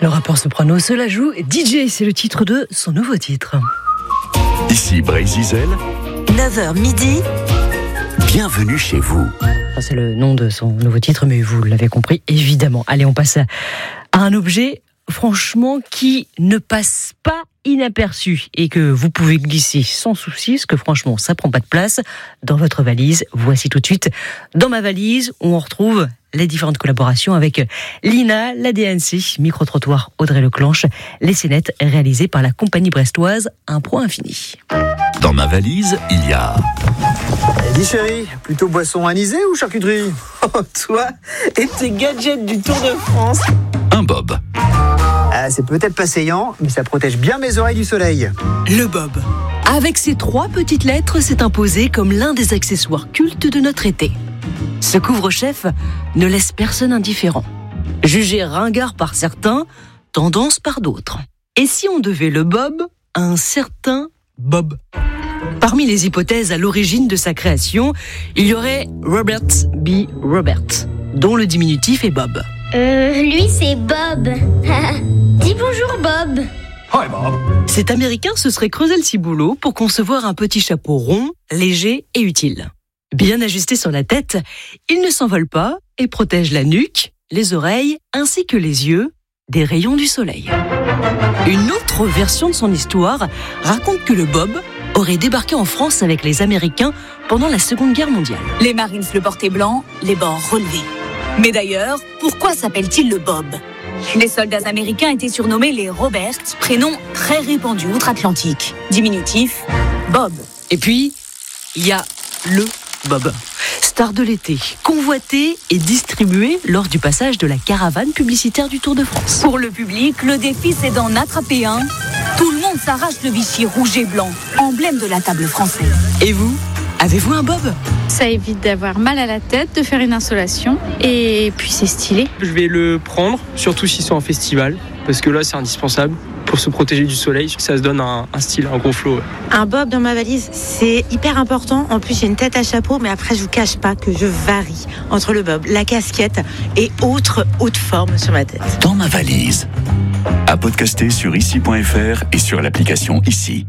Le rappeur soprano se la joue. DJ, c'est le titre de son nouveau titre. Ici Brésil, 9h midi. Bienvenue chez vous. C'est le nom de son nouveau titre, mais vous l'avez compris, évidemment. Allez, on passe à un objet, franchement, qui ne passe pas inaperçu et que vous pouvez glisser sans souci, parce que franchement, ça prend pas de place dans votre valise. Voici tout de suite dans ma valise où on retrouve les différentes collaborations avec Lina, la DNC, Micro-trottoir Audrey Leclanche, les scénettes réalisées par la compagnie brestoise Un Point Infini. Dans ma valise, il y a... Dis chérie, plutôt boisson anisée ou charcuterie? Oh, toi et tes gadgets du Tour de France. un bob. C'est peut-être pas saillant, mais ça protège bien mes oreilles du soleil. Le bob. Avec ses 3 petites lettres, s'est imposé comme l'un des accessoires cultes de notre été. Ce couvre-chef ne laisse personne indifférent. Jugé ringard par certains, tendance par d'autres. Et si on devait le bob à un certain Bob? Parmi les hypothèses à l'origine de sa création, il y aurait Robert B. Robert, dont le diminutif est Bob. Lui c'est Bob. Dis bonjour Bob. Hi Bob. Cet Américain se serait creusé le ciboulot pour concevoir un petit chapeau rond, léger et utile. Bien ajusté sur la tête, il ne s'envole pas et protège la nuque, les oreilles ainsi que les yeux des rayons du soleil. Une autre version de son histoire raconte que le Bob aurait débarqué en France avec les Américains pendant la Seconde Guerre mondiale. Les Marines le portaient blanc, les bords relevés. Mais d'ailleurs, pourquoi s'appelle-t-il le Bob? Les soldats américains étaient surnommés les Robert, prénom très répandu outre-Atlantique. Diminutif, Bob. Et puis, il y a le Bob, star de l'été, convoité et distribué lors du passage de la caravane publicitaire du Tour de France. Pour le public, le défi c'est d'en attraper un. Tout le monde s'arrache le Vichy rouge et blanc, emblème de la table française. Et vous, avez-vous un Bob? Ça évite d'avoir mal à la tête, de faire une insolation, et puis c'est stylé. Je vais le prendre, surtout s'ils sont en festival, parce que là c'est indispensable pour se protéger du soleil. Ça se donne un style, un gonflot. Un bob dans ma valise, c'est hyper important. En plus, j'ai une tête à chapeau, mais après, je vous cache pas que je varie entre le bob, la casquette et autres hautes formes sur ma tête. Dans ma valise. À podcaster sur ici.fr et sur l'application Ici.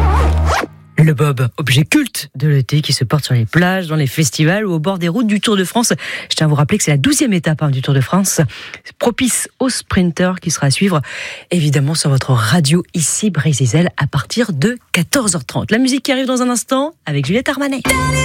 Le Bob, objet culte de l'été qui se porte sur les plages, dans les festivals ou au bord des routes du Tour de France. Je tiens à vous rappeler que c'est la 12e étape du Tour de France, propice aux sprinters qui sera à suivre évidemment sur votre radio Ici Brésil à partir de 14h30. La musique qui arrive dans un instant avec Juliette Armanet.